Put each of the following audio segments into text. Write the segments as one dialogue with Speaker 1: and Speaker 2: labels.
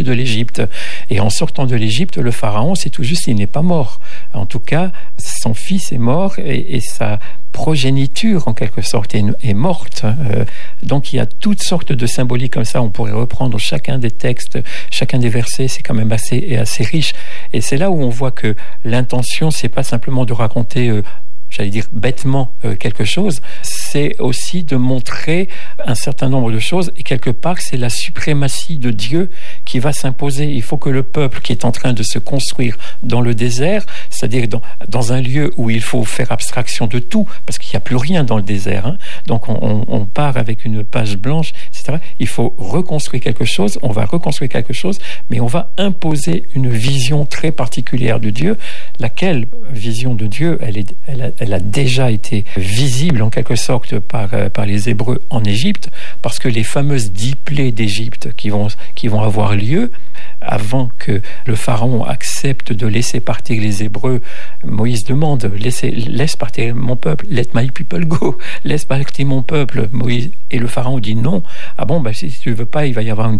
Speaker 1: sortir de l'Égypte. Et en sortant de l'Égypte, le pharaon, c'est tout juste, il n'est pas mort. En tout cas, son fils est mort et sa progéniture, en quelque sorte, est morte. Donc, il y a toutes sortes de symboliques comme ça. On pourrait reprendre chacun des textes, chacun des versets. C'est quand même assez riche. Et c'est là où on voit que l'intention, c'est pas simplement de raconter j'allais dire bêtement quelque chose, c'est aussi de montrer un certain nombre de choses, et quelque part c'est la suprématie de Dieu qui va s'imposer. Il faut que le peuple qui est en train de se construire dans le désert, c'est-à-dire dans un lieu où il faut faire abstraction de tout, parce qu'il n'y a plus rien dans le désert, hein. Donc on part avec une page blanche, etc. Il faut reconstruire quelque chose, on va reconstruire quelque chose, mais on va imposer une vision très particulière de Dieu, laquelle vision de Dieu, elle a déjà été visible en quelque sorte par les Hébreux en Égypte, parce que les fameuses 10 plaies d'Égypte qui vont avoir lieu avant que le pharaon accepte de laisser partir les Hébreux, Moïse demande laisse partir mon peuple, let my people go, laisse partir mon peuple. Moïse, et le pharaon dit non. Ah bon, si tu veux pas, il va y avoir un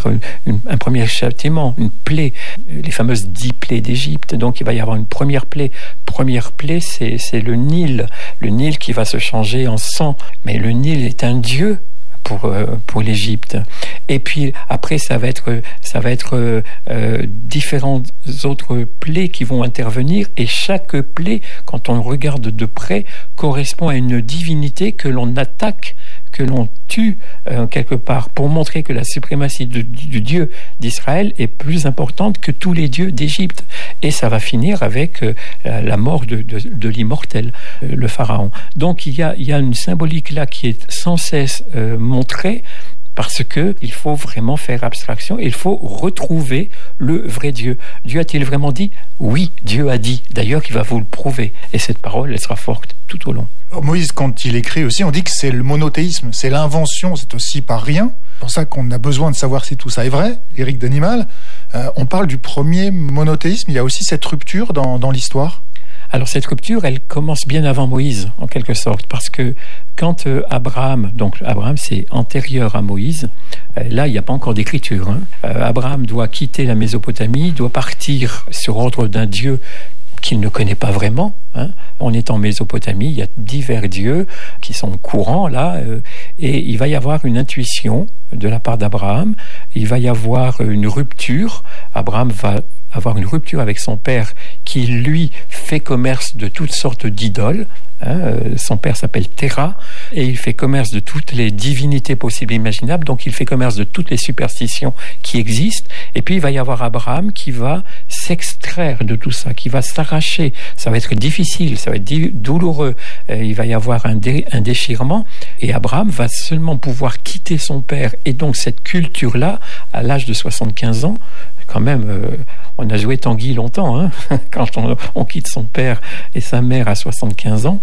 Speaker 1: premier châtiment, une plaie, les fameuses 10 plaies d'Égypte. Donc il va y avoir une première plaie. Première plaie, c'est le Nil qui va se changer en sang. Mais le Nil est un dieu pour l'Égypte. Et puis après, ça va être différentes autres plaies qui vont intervenir, et chaque plaie, quand on regarde de près, correspond à une divinité que l'on attaque, que l'on tue quelque part, pour montrer que la suprématie du Dieu d'Israël est plus importante que tous les dieux d'Égypte. Et ça va finir avec la mort de l'immortel, le pharaon. Donc il y a une symbolique là qui est sans cesse montrée, parce qu'il faut vraiment faire abstraction, et il faut retrouver le vrai Dieu. Dieu a-t-il vraiment dit ? Oui, Dieu a dit. D'ailleurs, il va vous le prouver. Et cette parole, elle sera forte tout au long.
Speaker 2: Alors Moïse, quand il écrit aussi, on dit que c'est le monothéisme, c'est l'invention, c'est aussi pas rien. C'est pour ça qu'on a besoin de savoir si tout ça est vrai. Éric Danimal, on parle du premier monothéisme, il y a aussi cette rupture dans l'histoire.
Speaker 1: Alors cette rupture, elle commence bien avant Moïse, en quelque sorte, parce que quand Abraham c'est antérieur à Moïse, là il n'y a pas encore d'écriture, hein. Abraham doit quitter la Mésopotamie, doit partir sur ordre d'un Dieu qu'il ne connaît pas vraiment, hein. On est en Mésopotamie, il y a divers dieux qui sont courants là, et il va y avoir une intuition de la part d'Abraham, il va y avoir une rupture. Abraham va avoir une rupture avec son père qui, lui, fait commerce de toutes sortes d'idoles. Son père s'appelle Terah, et il fait commerce de toutes les divinités possibles et imaginables, donc il fait commerce de toutes les superstitions qui existent. Et puis il va y avoir Abraham qui va s'extraire de tout ça, qui va s'arracher. Ça va être difficile, ça va être douloureux, il va y avoir un déchirement, et Abraham va seulement pouvoir quitter son père et donc cette culture-là à l'âge de 75 ans. Quand même, on a joué Tanguy longtemps, hein, quand on quitte son père et sa mère à 75 ans.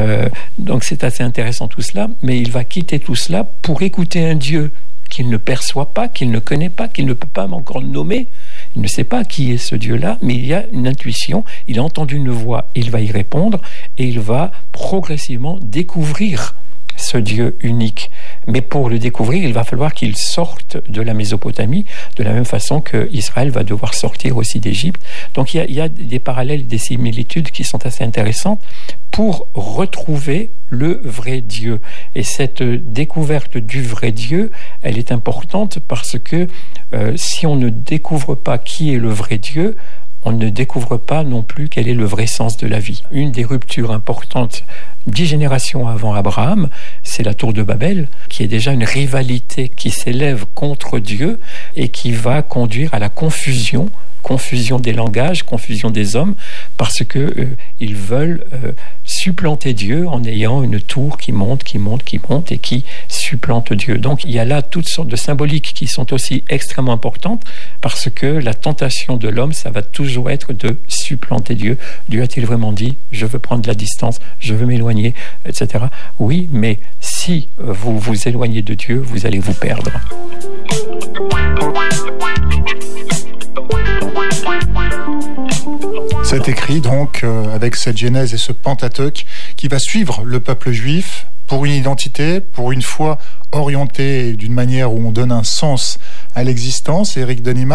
Speaker 1: Donc c'est assez intéressant tout cela, mais il va quitter tout cela pour écouter un Dieu qu'il ne perçoit pas, qu'il ne connaît pas, qu'il ne peut pas encore nommer. Il ne sait pas qui est ce Dieu-là, mais il y a une intuition, il a entendu une voix, il va y répondre, et il va progressivement découvrir ce Dieu unique. Mais pour le découvrir, il va falloir qu'il sorte de la Mésopotamie, de la même façon que Israël va devoir sortir aussi d'Égypte. Donc il y a des parallèles, des similitudes qui sont assez intéressantes pour retrouver le vrai Dieu. Et cette découverte du vrai Dieu, elle est importante parce que si on ne découvre pas qui est le vrai Dieu, on ne découvre pas non plus quel est le vrai sens de la vie. Une des ruptures importantes 10 générations avant Abraham, c'est la tour de Babel, qui est déjà une rivalité qui s'élève contre Dieu et qui va conduire à la confusion des langages, confusion des hommes, parce que ils veulent supplanter Dieu en ayant une tour qui monte et qui supplante Dieu. Donc il y a là toutes sortes de symboliques qui sont aussi extrêmement importantes, parce que la tentation de l'homme, ça va toujours être de supplanter Dieu. Dieu a-t-il vraiment dit « je veux prendre de la distance, je veux m'éloigner », etc. Oui, mais si vous vous éloignez de Dieu, vous allez vous perdre.
Speaker 2: C'est écrit donc avec cette Genèse et ce Pentateuque qui va suivre le peuple juif pour une identité, pour une foi orientée d'une manière où on donne un sens à l'existence. Éric Danimal.